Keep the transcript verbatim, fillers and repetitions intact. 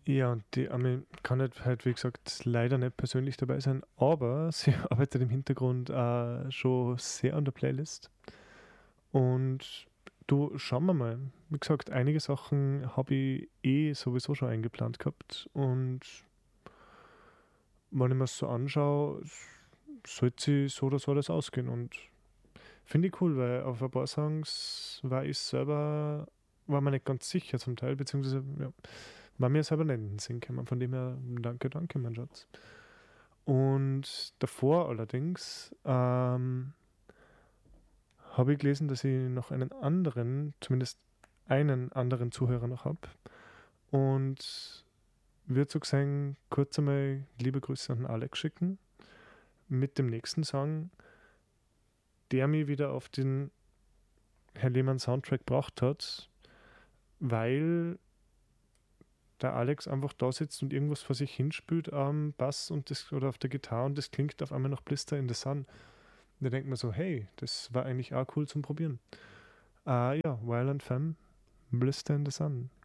Ja, und die Ami kann halt, halt, wie gesagt, leider nicht persönlich dabei sein, aber sie arbeitet im Hintergrund äh, schon sehr an der Playlist. Und du, schauen wir mal. Wie gesagt, einige Sachen habe ich eh sowieso schon eingeplant gehabt. Und wenn ich mir es so anschaue, sollte sie so oder so alles ausgehen. Und finde ich cool, weil auf ein paar Songs war ich selber, war mir nicht ganz sicher zum Teil, beziehungsweise ja, war mir selber nicht in den Sinn gekommen. Von dem her, danke, danke, mein Schatz. Und davor allerdings ähm, habe ich gelesen, dass ich noch einen anderen, zumindest einen anderen Zuhörer noch habe. Und würde so sagen, kurz einmal liebe Grüße an den Alex schicken mit dem nächsten Song, der mich wieder auf den Herr Lehmann Soundtrack gebracht hat, weil der Alex einfach da sitzt und irgendwas vor sich hinspielt am Bass und das, oder auf der Gitarre und das klingt auf einmal noch Blister in the Sun. Und da denkt man so, hey, das war eigentlich auch cool zum Probieren. Ah ja, Violent Femme, Blister in the Sun.